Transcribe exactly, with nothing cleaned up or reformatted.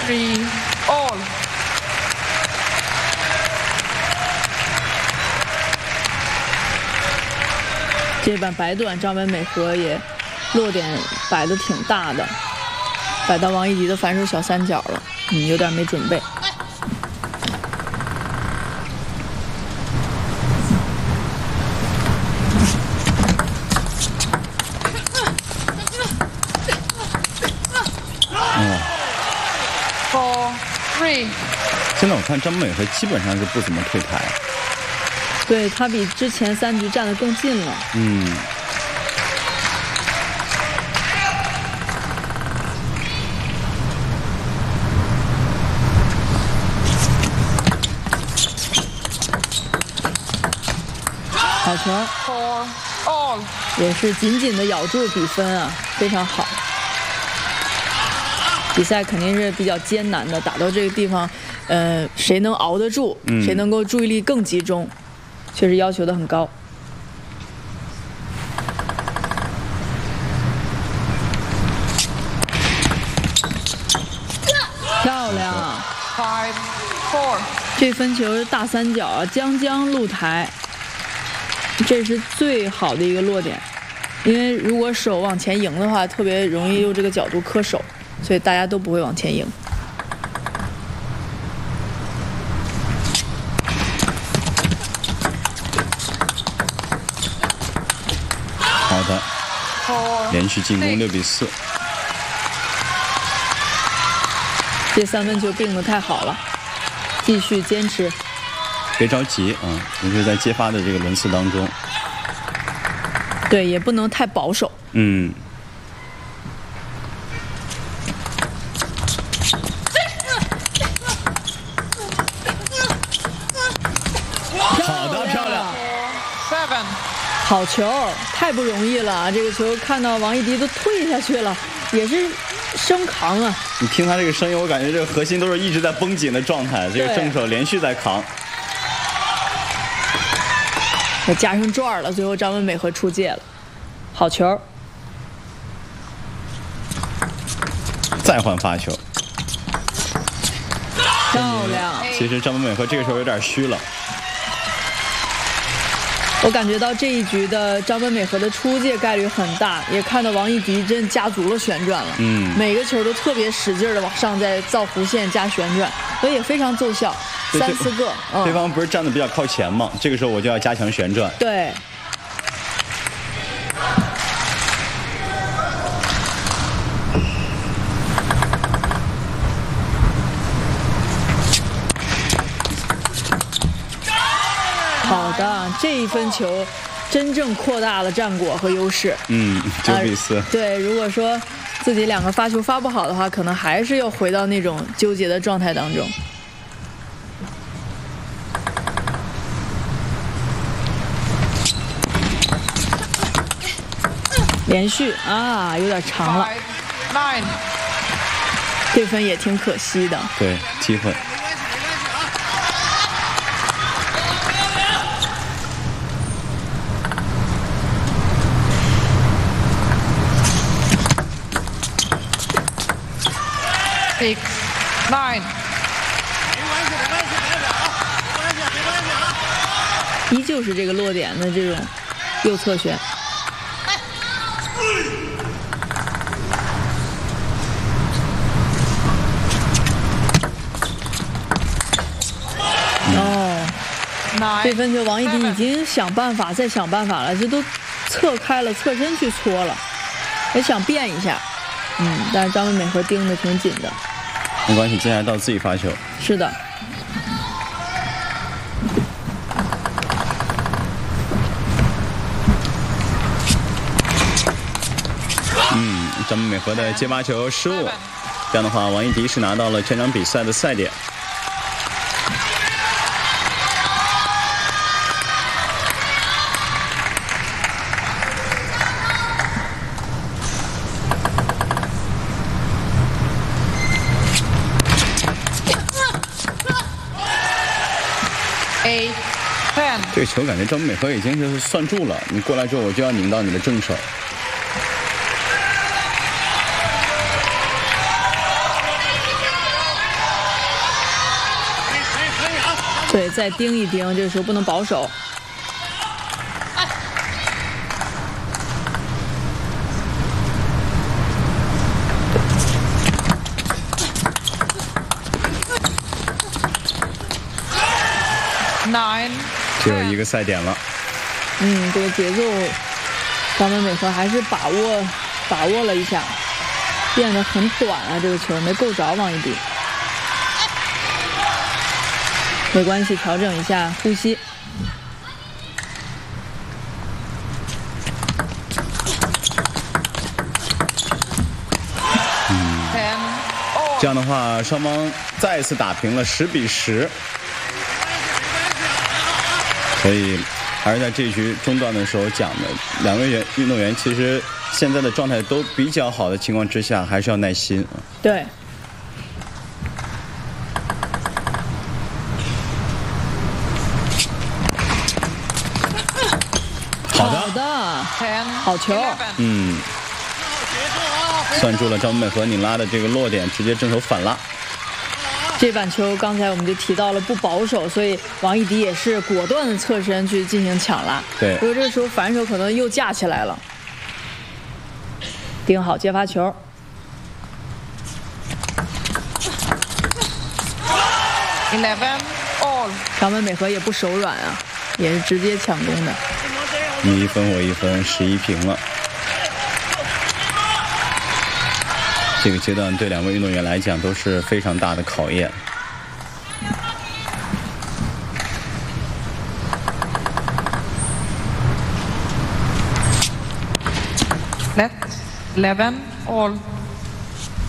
three all。 这板摆短，张本美和也落点摆的挺大的，摆到王艺迪的反手小三角了，嗯，有点没准备。 嗯。 four three。 现在我看张本美和基本上是不怎么退台。 对，他比之前三局站得更近了。 嗯。 好球 four all。 也是紧紧的咬住比分啊，非常好。比赛肯定是比较艰难的，打到这个地方，呃，谁能熬得住， 嗯、 谁能够注意力更集中。确实要求的很高，漂亮 five four。 这分球大三角啊，将将露台，这是最好的一个落点，因为如果手往前迎的话，特别容易用这个角度磕手，所以大家都不会往前迎。 好的，连续进攻六比四。 这三分球定得太好了，继续坚持。 别着急啊，尤其是在接发的这个轮次当中。 对，也不能太保守。 嗯。好的，漂亮。 seven。 好球，太不容易了！这个球看到王艺迪都退下去了，也是生扛啊。 你听他这个声音，我感觉这个核心都是一直在绷紧的状态，这个正手连续在扛。 也加上转了，最后张本美和出界了。好球！ 再换发球， 漂亮。 其实张本美和这个时候有点虚了。 我感觉到这一局的张本美和的出界概率很大，也看到王艺迪真加足了旋转了， 嗯， 每个球都特别使劲的往上在造弧线加旋转，所以也非常奏效，三四个。 嗯、对方不是站的比较靠前吗？这个时候我就要加强旋转。 对。好的，这一分球真正扩大了战果和优势。 嗯，九比四、呃。 对，如果说自己两个发球发不好的话，可能还是要回到那种纠结的状态当中。连续啊，有点长了。 nine。 这分也挺可惜的。 对，机会。 six nine。 依旧是这个落点的这种右侧旋。哦，这分球王艺迪已经想办法再想办法了，这都侧开了，侧身去搓了，也想变一下。嗯，但是张本美和盯得挺紧的。 没关系，接下来到自己发球。 是的。 嗯，张本美和的接发球失误，这样的话，王艺迪是拿到了这场比赛的赛点。 eight ten。 这个球感觉张本美和已经是算住了，你过来之后我就要拧到你的正手。 对，再盯一盯，这个时候不能保守。 Nine. 只有一个赛点了。 嗯，这个节奏，张本美和还是把握把握了一下，变得很短啊，这个球没够着王艺迪。没关系，调整一下呼吸。 Ten. All. 这样的话，双方再一次打平了十比十。所以，还是在这局中段的时候讲的，两位运动员其实现在的状态都比较好的情况之下，还是要耐心。 对。 好的， 好的， Ten. 好球。 Eleven. 嗯，算住了张本美和拧拉的这个落点，直接正手反拉。 这板球刚才我们就提到了不保守，所以王艺迪也是果断的侧身去进行抢拉。 对， 不过这个时候反手可能又架起来了。盯好接发球。 Eleven. All. 张本美和也不手软啊，也是直接抢攻的。 你一分我一分，十一平了。这个阶段对两位运动员来讲都是非常大的考验。 Let. Eleven. All.